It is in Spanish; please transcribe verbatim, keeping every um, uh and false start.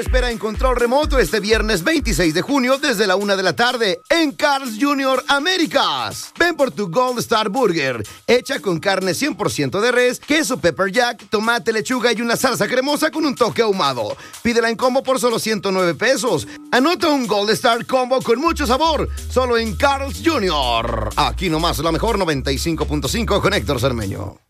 Espera en control remoto este viernes veintiséis de junio desde la una de la tarde en Carl's junior Américas. Ven por tu Gold Star Burger, hecha con carne cien por ciento de res, queso pepper jack, tomate, lechuga y una salsa cremosa con un toque ahumado. Pídela en combo por solo ciento nueve pesos. Anota un Gold Star Combo con mucho sabor, solo en Carl's junior Aquí nomás la mejor noventa y cinco punto cinco con Héctor Cermeño.